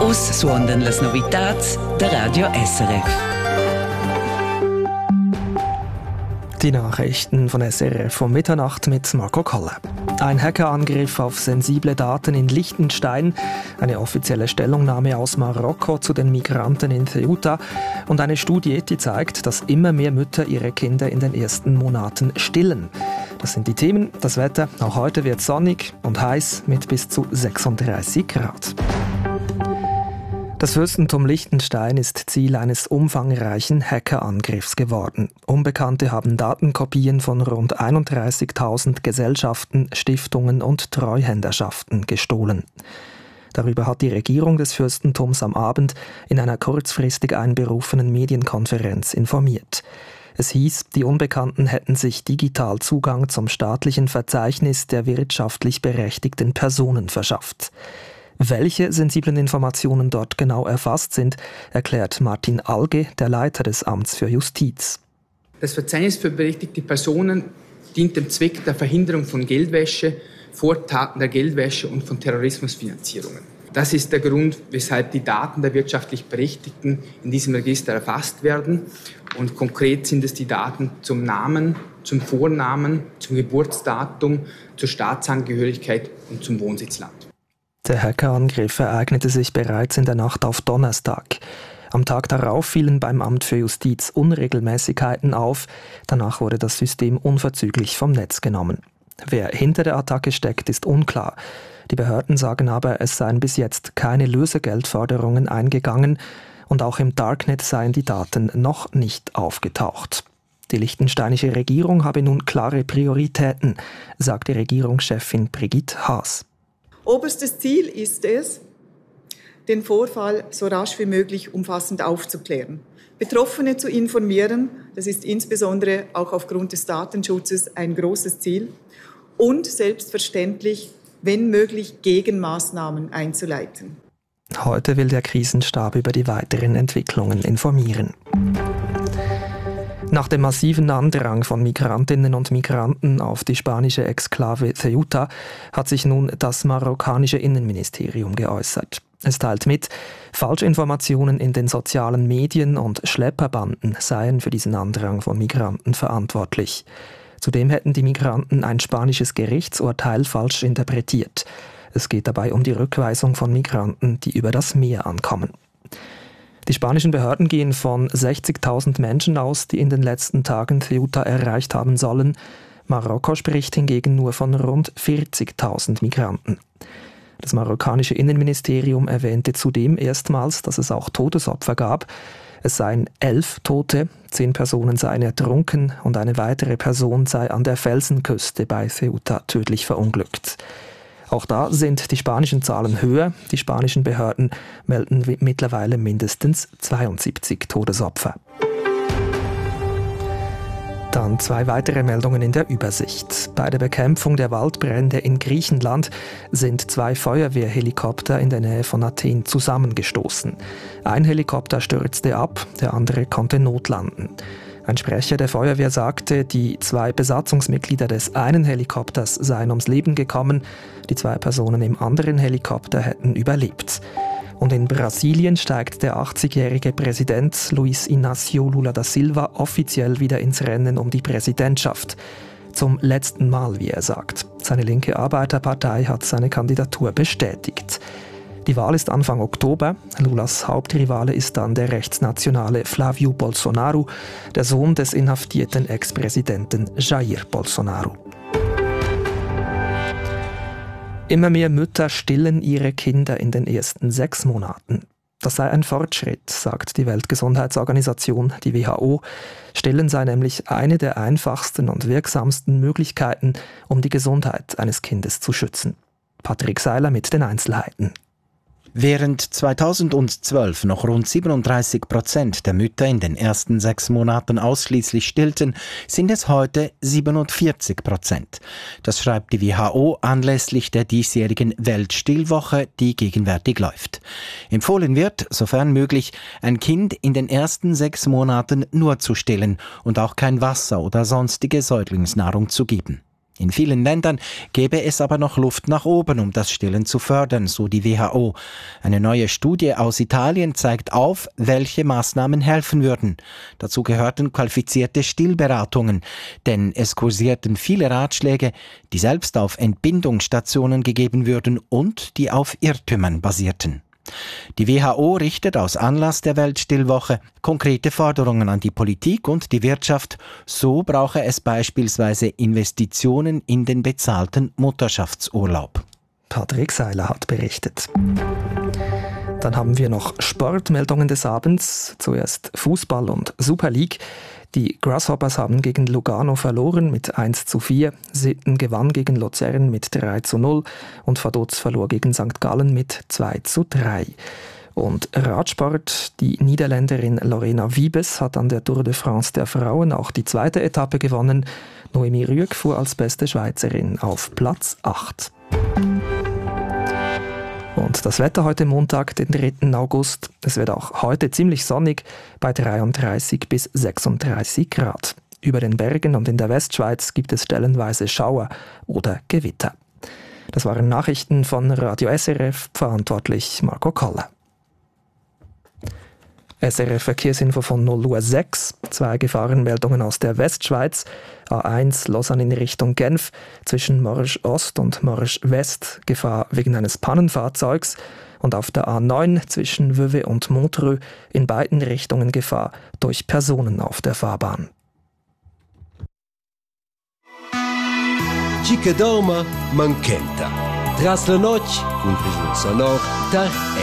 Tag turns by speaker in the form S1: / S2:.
S1: Us suondan las novitats der Radio SRF.
S2: Die Nachrichten von SRF um Mitternacht mit Marco Koller. Ein Hackerangriff auf sensible Daten in Liechtenstein, eine offizielle Stellungnahme aus Marokko zu den Migranten in Ceuta und eine Studie, die zeigt, dass immer mehr Mütter ihre Kinder in den ersten Monaten stillen. Das sind die Themen. Das Wetter, auch heute wird sonnig und heiß mit bis zu 36 Grad. Das Fürstentum Liechtenstein ist Ziel eines umfangreichen Hackerangriffs geworden. Unbekannte haben Datenkopien von rund 31.000 Gesellschaften, Stiftungen und Treuhänderschaften gestohlen. Darüber hat die Regierung des Fürstentums am Abend in einer kurzfristig einberufenen Medienkonferenz informiert. Es hieß, die Unbekannten hätten sich digital Zugang zum staatlichen Verzeichnis der wirtschaftlich berechtigten Personen verschafft. Welche sensiblen Informationen dort genau erfasst sind, erklärt Martin Alge, der Leiter des Amts für Justiz.
S3: Das Verzeichnis für berechtigte Personen dient dem Zweck der Verhinderung von Geldwäsche, Vortaten der Geldwäsche und von Terrorismusfinanzierungen. Das ist der Grund, weshalb die Daten der wirtschaftlich Berechtigten in diesem Register erfasst werden. Und konkret sind es die Daten zum Namen, zum Vornamen, zum Geburtsdatum, zur Staatsangehörigkeit und zum Wohnsitzland.
S2: Der Hackerangriff ereignete sich bereits in der Nacht auf Donnerstag. Am Tag darauf fielen beim Amt für Justiz Unregelmäßigkeiten auf. Danach wurde das System unverzüglich vom Netz genommen. Wer hinter der Attacke steckt, ist unklar. Die Behörden sagen aber, es seien bis jetzt keine Lösegeldforderungen eingegangen und auch im Darknet seien die Daten noch nicht aufgetaucht. Die liechtensteinische Regierung habe nun klare Prioritäten, sagte Regierungschefin Brigitte Haas.
S4: Oberstes Ziel ist es, den Vorfall so rasch wie möglich umfassend aufzuklären, Betroffene zu informieren, das ist insbesondere auch aufgrund des Datenschutzes ein großes Ziel, und selbstverständlich, wenn möglich, Gegenmaßnahmen einzuleiten.
S2: Heute will der Krisenstab über die weiteren Entwicklungen informieren. Nach dem massiven Andrang von Migrantinnen und Migranten auf die spanische Exklave Ceuta hat sich nun das marokkanische Innenministerium geäußert. Es teilt mit, Falschinformationen in den sozialen Medien und Schlepperbanden seien für diesen Andrang von Migranten verantwortlich. Zudem hätten die Migranten ein spanisches Gerichtsurteil falsch interpretiert. Es geht dabei um die Rückweisung von Migranten, die über das Meer ankommen. Die spanischen Behörden gehen von 60.000 Menschen aus, die in den letzten Tagen Ceuta erreicht haben sollen. Marokko spricht hingegen nur von rund 40.000 Migranten. Das marokkanische Innenministerium erwähnte zudem erstmals, dass es auch Todesopfer gab. Es seien 11 Tote, 10 Personen seien ertrunken und eine weitere Person sei an der Felsenküste bei Ceuta tödlich verunglückt. Auch da sind die spanischen Zahlen höher. Die spanischen Behörden melden mittlerweile mindestens 72 Todesopfer. Dann 2 weitere Meldungen in der Übersicht. Bei der Bekämpfung der Waldbrände in Griechenland sind 2 Feuerwehrhelikopter in der Nähe von Athen zusammengestoßen. Ein Helikopter stürzte ab, der andere konnte notlanden. Ein Sprecher der Feuerwehr sagte, die 2 Besatzungsmitglieder des einen Helikopters seien ums Leben gekommen, die 2 Personen im anderen Helikopter hätten überlebt. Und in Brasilien steigt der 80-jährige Präsident Luiz Inácio Lula da Silva offiziell wieder ins Rennen um die Präsidentschaft. Zum letzten Mal, wie er sagt. Seine linke Arbeiterpartei hat seine Kandidatur bestätigt. Die Wahl ist Anfang Oktober. Lulas Hauptrivale ist dann der rechtsnationale Flávio Bolsonaro, der Sohn des inhaftierten Ex-Präsidenten Jair Bolsonaro. Immer mehr Mütter stillen ihre Kinder in den ersten 6 Monaten. Das sei ein Fortschritt, sagt die Weltgesundheitsorganisation, die WHO. Stillen sei nämlich eine der einfachsten und wirksamsten Möglichkeiten, um die Gesundheit eines Kindes zu schützen. Patrick Seiler mit den Einzelheiten.
S5: Während 2012 noch rund 37% der Mütter in den ersten 6 Monaten ausschließlich stillten, sind es heute 47%. Das schreibt die WHO anlässlich der diesjährigen Weltstillwoche, die gegenwärtig läuft. Empfohlen wird, sofern möglich, ein Kind in den ersten 6 Monaten nur zu stillen und auch kein Wasser oder sonstige Säuglingsnahrung zu geben. In vielen Ländern gäbe es aber noch Luft nach oben, um das Stillen zu fördern, so die WHO. Eine neue Studie aus Italien zeigt auf, welche Maßnahmen helfen würden. Dazu gehörten qualifizierte Stillberatungen, denn es kursierten viele Ratschläge, die selbst auf Entbindungsstationen gegeben würden und die auf Irrtümern basierten. Die WHO richtet aus Anlass der Weltstillwoche konkrete Forderungen an die Politik und die Wirtschaft. So brauche es beispielsweise Investitionen in den bezahlten Mutterschaftsurlaub.
S2: Patrick Seiler hat berichtet. Dann haben wir noch Sportmeldungen des Abends. Zuerst Fußball und Super League. Die Grasshoppers haben gegen Lugano verloren mit 1:4. Sitten gewann gegen Luzern mit 3:0 und Vaduz verlor gegen St. Gallen mit 2:3. Und Radsport, die Niederländerin Lorena Wiebes hat an der Tour de France der Frauen auch die zweite Etappe gewonnen. Noemi Rüegg fuhr als beste Schweizerin auf Platz 8. Und das Wetter heute Montag, den 3. August. Es wird auch heute ziemlich sonnig bei 33 bis 36 Grad. Über den Bergen und in der Westschweiz gibt es stellenweise Schauer oder Gewitter. Das waren Nachrichten von Radio SRF, verantwortlich Marco Koller. SRF Verkehrsinfo von 0:06 Uhr. 2 Gefahrenmeldungen aus der Westschweiz. A1 Lausanne in Richtung Genf. Zwischen Morsch Ost und Morsch West Gefahr wegen eines Pannenfahrzeugs. Und auf der A9 zwischen Vevey und Montreux in beiden Richtungen Gefahr durch Personen auf der Fahrbahn.
S6: Chica Doma Manchenta. Tras la noche, un sonor tar